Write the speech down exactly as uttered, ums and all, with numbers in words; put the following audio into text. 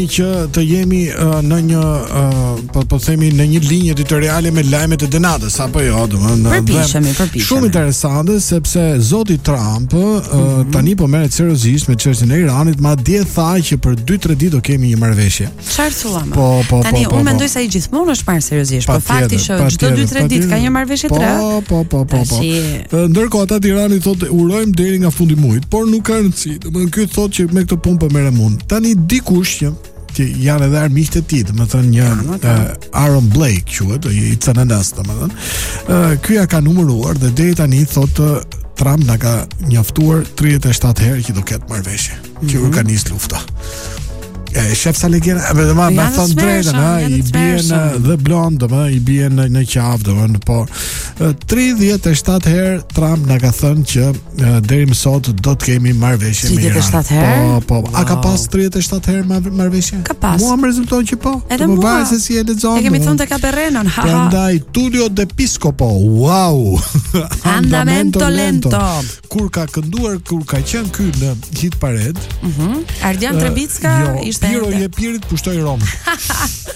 që të jemi uh, në një uh, po po themi në një linjë editoriale me lajmet e Denatës apo jo, domethënë përpiqemi, përpiqemi. Shumë interesante sepse zoti Trump uh, mm-hmm. tani po merret seriozisht me çështjen e Iranit, madje tha që për dy tre ditë do kemi një marrëveshje. Çfarë thua më? Po, po, tani po, po, unë po. mendoj se ai gjithmonë është marrë seriozisht, por fakti që çdo dy tre ditë ka një marrëveshje tre. Po, po, po, po, po. Ndërkohë ata Tirani thotë urojmë deri nga fundi i muajit, por nuk ka rëndësi. Domethënë ky thotë që me këtë punë po merrem unë. Tani dikush që që janë edhe armiqtë e tij, domethënë një uh, Aaron Blake quhet, i C N N-s domethënë. Uh, ky ja ka numëruar dhe deri tani thotë Trump na ka njoftuar tridhjetë e shtatë herë që do ketë marrëveshje, që mm-hmm. ka nis lufta. E shef sa legjera, më dhe ma ma thonë drejtën, ha, i bie në dhe blond, më, i bie në, në qafë, domethënë, po tridhjetë e shtatë herë Trump na ka thënë që uh, deri më sot do të kemi marrëveshje me Iran. tridhjetë e shtatë herë? Po, po. Wow. A ka pas tridhjetë e shtatë herë mar marrëveshje? Ka pas. Mua më rezulton që po. Edhe më mua. Se si e lexon. E kemi thënë tek Aberrenon, ha. Prandaj Tullio De Piscopo. Wow. Andamento lento. Kur ka kënduar, kur ka qenë ky në hit parade, Mhm. Ardian Trebicka jo, ishte Piro Jepirit pushtoi Romën.